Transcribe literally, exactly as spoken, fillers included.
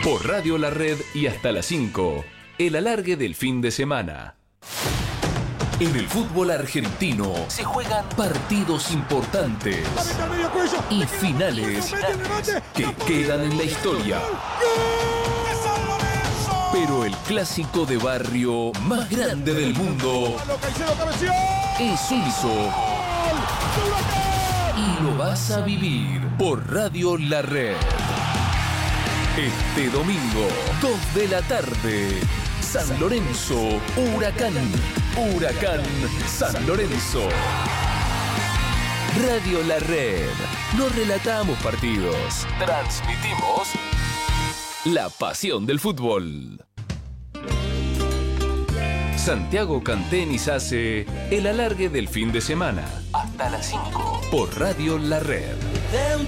Por Radio La Red y hasta las cinco, el alargue del fin de semana. En el fútbol argentino se juegan partidos importantes y finales que quedan en la historia. Pero el clásico de barrio más grande del mundo es suizo. Y lo vas a vivir por Radio La Red. Este domingo, dos de la tarde, San Lorenzo, Huracán. Huracán San Lorenzo. Radio La Red. No relatamos partidos. Transmitimos la pasión del fútbol. Santiago Cantenis hace el alargue del fin de semana. Hasta las cinco. Por Radio La Red.